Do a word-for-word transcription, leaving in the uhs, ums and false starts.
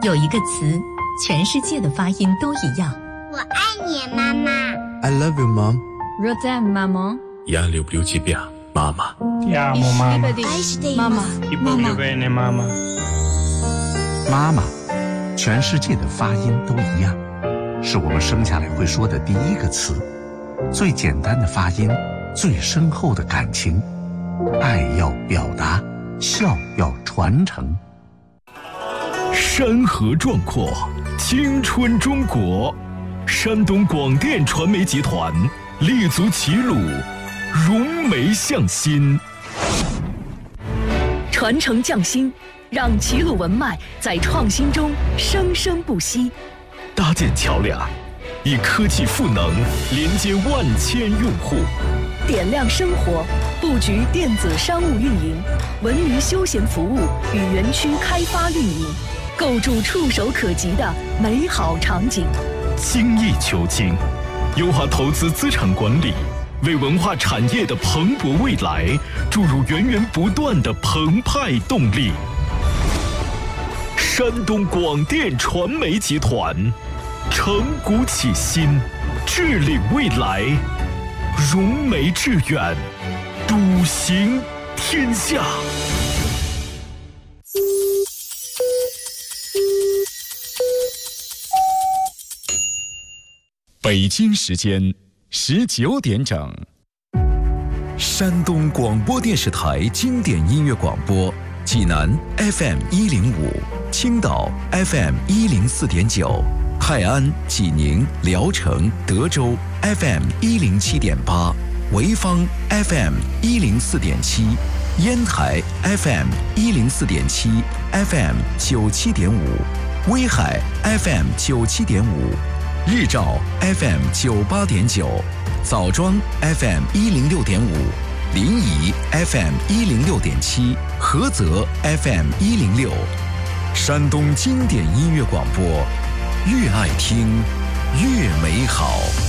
有一个词，全世界的发音都一样。 我爱你，妈妈。 I love you, mom. Je t'aime, maman. Я люблю тебя, мама. Ti amo, mamma. Mamma. Ti voglio bene, mamma. 妈妈，全世界的发音都一样，是我们生下来会说的第一个词，最简单的发音，最深厚的感情，爱要表达，笑要传承。 山河壮阔，青春中国，山东广电传媒集团立足齐鲁，融媒向心， 传承匠心，让齐鲁文脉在创新中生生不息。 搭建桥梁，以科技赋能连接万千用户， 点亮生活，布局电子商务运营、文娱休闲服务与园区开发运营，构筑触手可及的美好场景。 精益求精，优化投资资产管理，为文化产业的蓬勃未来注入源源不断的澎湃动力。山东广电传媒集团，承古启新，致领未来，融媒致远，笃行天下。 北京时间十九点整。 山东广播电视台经典音乐广播，济南 F M 一零五，青岛 F M 一零四点九，泰安、济宁、聊城、德州 F M 一零七点八，潍坊 F M 一零四点七，烟台 F M 一零四点七 ，F M 九七点五，威海 F M 九七点五。日照 F M 九八点九，枣庄 F M 一零六点五，临沂 F M 一零六点七，菏泽 F M 一零六。山东经典音乐广播，越爱听越美好。